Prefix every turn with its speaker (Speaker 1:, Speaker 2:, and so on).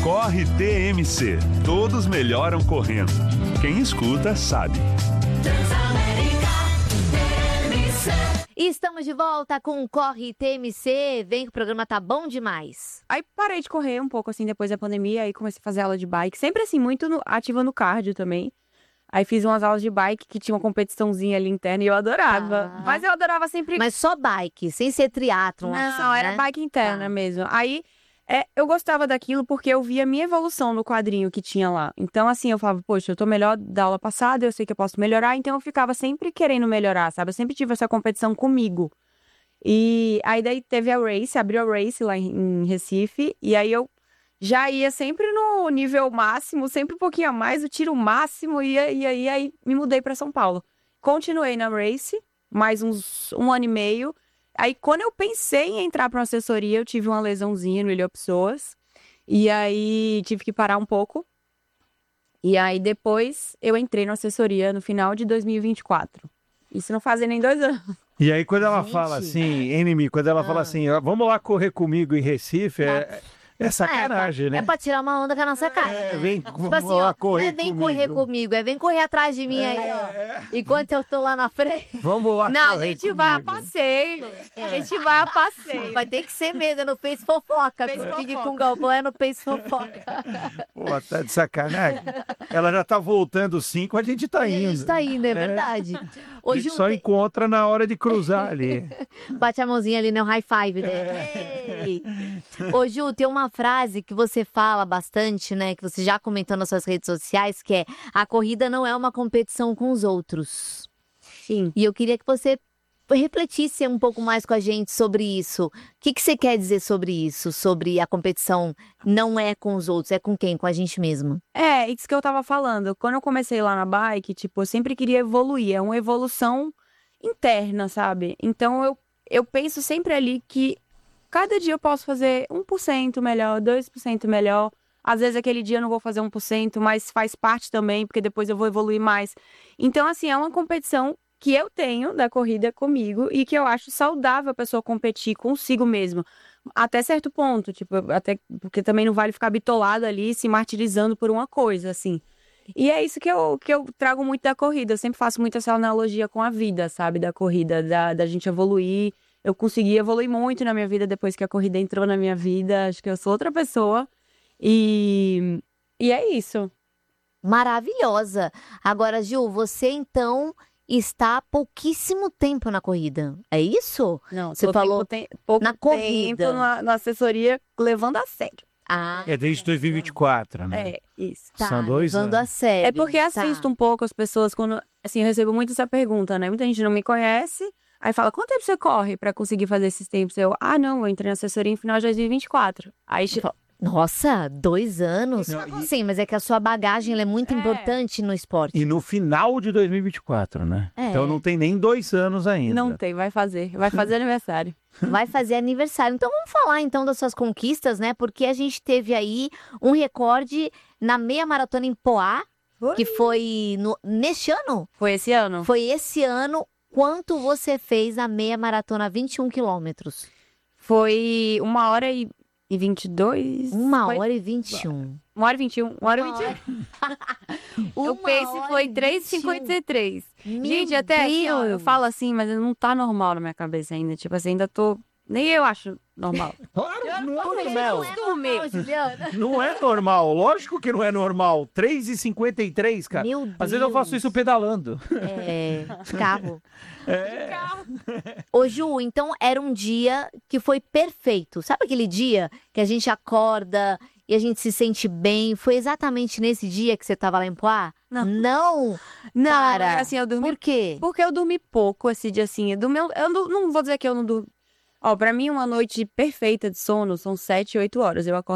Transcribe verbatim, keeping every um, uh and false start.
Speaker 1: Corre T M C. Todos melhoram correndo. Quem escuta sabe.
Speaker 2: E estamos de volta com o Corre T M C. Vem que o programa tá bom demais.
Speaker 3: Aí parei de correr um pouco, assim, depois da pandemia. Aí comecei a fazer aula de bike. Sempre, assim, muito no, ativa no cardio também. Aí fiz umas aulas de bike que tinha uma competiçãozinha ali interna e eu adorava.
Speaker 2: Ah.
Speaker 3: Mas eu adorava sempre...
Speaker 2: Mas só bike, sem ser triatlon.
Speaker 3: Não,
Speaker 2: assim,
Speaker 3: era
Speaker 2: né?
Speaker 3: bike interna
Speaker 2: Tá.
Speaker 3: mesmo. Aí é, eu gostava daquilo porque eu via a minha evolução no quadrinho que tinha lá. Então, assim, eu falava, poxa, eu tô melhor da aula passada, eu sei que eu posso melhorar. Então, eu ficava sempre querendo melhorar, sabe? Eu sempre tive essa competição comigo. E aí, daí teve a Race, abriu a Race lá em, em Recife. E aí, eu já ia sempre no nível máximo, sempre um pouquinho a mais, o tiro máximo. E, e aí, aí, me mudei pra São Paulo. Continuei na Race, mais uns um ano e meio. Aí, quando eu pensei em entrar para uma assessoria, eu tive uma lesãozinha no ilhopsoas. E aí, tive que parar um pouco. E aí, depois, eu entrei na assessoria no final de dois mil e vinte e quatro. Isso não fazem nem dois anos.
Speaker 4: E aí, quando ela
Speaker 2: Gente.
Speaker 4: fala assim, Enemy, quando ela
Speaker 2: Ah.
Speaker 4: fala assim, ó, vamos lá correr comigo em Recife, é, é sacanagem,
Speaker 2: é, pra,
Speaker 4: né?
Speaker 2: é pra tirar uma onda com a nossa cara.
Speaker 4: É,
Speaker 2: né?
Speaker 4: vem,
Speaker 2: Tipo
Speaker 4: vamos
Speaker 2: assim,
Speaker 4: lá
Speaker 2: ó,
Speaker 4: correr
Speaker 2: não é vem
Speaker 4: comigo.
Speaker 2: correr comigo, é vem correr atrás de mim aí, ó. Enquanto eu tô lá na frente.
Speaker 4: Vamos lá
Speaker 3: Não, a
Speaker 4: correr
Speaker 3: gente vai a
Speaker 4: comigo.
Speaker 3: passeio. A gente vai a passeio.
Speaker 2: Vai ter que ser mesmo, é no Face Fofoca.
Speaker 3: Face
Speaker 2: Fique
Speaker 3: Fofoca.
Speaker 2: com o Galvão, é no Face Fofoca.
Speaker 4: Pô, tá de sacanagem. Ela já tá voltando cinco, a gente tá
Speaker 2: E a
Speaker 4: indo.
Speaker 2: gente tá indo, é verdade. Ô,
Speaker 4: A gente
Speaker 2: Ju,
Speaker 4: só
Speaker 2: tem-
Speaker 4: encontra na hora de cruzar ali.
Speaker 2: bate a mãozinha ali no high five, né? Ei! Ô, Ju, tem uma frase que você fala bastante, né? Que você já comentou nas suas redes sociais, que é: a corrida não é uma competição com os outros.
Speaker 3: Sim.
Speaker 2: E eu queria que você refletisse um pouco mais com a gente sobre isso. O que, que você quer dizer sobre isso? Sobre a competição não é com os outros, é com quem? Com a gente mesmo.
Speaker 3: É, isso que eu tava falando. Quando eu comecei lá na bike, tipo, eu sempre queria evoluir. É uma evolução interna, sabe? Então, eu, eu penso sempre ali que cada dia eu posso fazer um por cento melhor, dois por cento melhor. Às vezes, aquele dia eu não vou fazer um por cento, mas faz parte também, porque depois eu vou evoluir mais. Então, assim, é uma competição que eu tenho da corrida comigo e que eu acho saudável a pessoa competir consigo mesmo. Até certo ponto, tipo, até porque também não vale ficar bitolado ali, se martirizando por uma coisa, assim. E é isso que eu, que eu trago muito da corrida. Eu sempre faço muito essa analogia com a vida, sabe? Da corrida, da, da gente evoluir. Eu consegui evoluir muito na minha vida depois que a corrida entrou na minha vida. Acho que eu sou outra pessoa. E, e é isso.
Speaker 2: Maravilhosa. Agora, Ju, você então está há pouquíssimo tempo na corrida. É isso?
Speaker 3: Não,
Speaker 2: Você
Speaker 3: tô
Speaker 2: falou
Speaker 3: tempo, tem, pouco
Speaker 2: na corrida.
Speaker 3: tempo na, na assessoria levando a sério.
Speaker 2: Ah,
Speaker 4: É desde dois mil e vinte e quatro, né?
Speaker 3: É, isso.
Speaker 2: tá.
Speaker 4: São dois
Speaker 2: levando
Speaker 4: anos.
Speaker 2: a sério.
Speaker 3: É porque assisto
Speaker 2: Tá.
Speaker 3: um pouco as pessoas quando... Assim, eu recebo muito essa pergunta, né? Muita gente não me conhece. Aí fala, quanto tempo você corre pra conseguir fazer esses tempos? Eu, ah, não, eu entrei na assessoria em final de dois mil e vinte e quatro. Aí, che-
Speaker 2: Nossa, dois anos?
Speaker 4: Não, e-
Speaker 2: Sim, mas é que a sua bagagem ela é muito
Speaker 3: É.
Speaker 2: importante no esporte.
Speaker 4: E no final de dois mil e vinte e quatro, né?
Speaker 2: É.
Speaker 4: Então não tem nem dois anos ainda.
Speaker 3: não tem, vai fazer. Vai fazer aniversário.
Speaker 2: Vai fazer aniversário. Então vamos falar então das suas conquistas, né? Porque a gente teve aí um recorde na meia maratona em Poá,
Speaker 3: Foi.
Speaker 2: que foi no... neste ano?
Speaker 3: Foi esse ano?
Speaker 2: Foi esse ano. Quanto você fez a meia maratona vinte e um quilômetros?
Speaker 3: Foi uma hora e, e vinte e dois?
Speaker 2: Uma
Speaker 3: Foi-
Speaker 2: hora e vinte e um.
Speaker 3: Uma hora e vinte e um. Uma hora e vinte e um. O
Speaker 2: Uma
Speaker 3: pace
Speaker 2: hora
Speaker 3: foi
Speaker 2: e
Speaker 3: três e
Speaker 2: vinte e um.
Speaker 3: cinquenta e três.
Speaker 2: Meu
Speaker 3: Gente, até assim, ó, eu
Speaker 2: Deus.
Speaker 3: falo assim, mas não tá normal na minha cabeça ainda. Tipo assim, ainda tô... Nem eu acho normal.
Speaker 4: Claro, não é
Speaker 2: Não
Speaker 4: normal.
Speaker 2: é normal, Juliana.
Speaker 4: Não é normal. Lógico que não é normal. três e cinquenta e três, cara.
Speaker 2: Meu Deus.
Speaker 4: Às vezes eu faço isso pedalando.
Speaker 2: É, de carro.
Speaker 4: É.
Speaker 2: Ô Ju, então era um dia que foi perfeito. Sabe aquele dia que a gente acorda e a gente se sente bem? Foi exatamente nesse dia que você tava lá em Poá?
Speaker 3: Não.
Speaker 2: Não?
Speaker 3: Não,
Speaker 2: Para.
Speaker 3: assim, eu dormi...
Speaker 2: Por quê?
Speaker 3: Porque eu dormi pouco esse dia, assim. Eu, dormi, eu não, não vou dizer que eu não dormi... Ó, pra mim, uma noite perfeita de sono são sete, oito horas. Eu acordo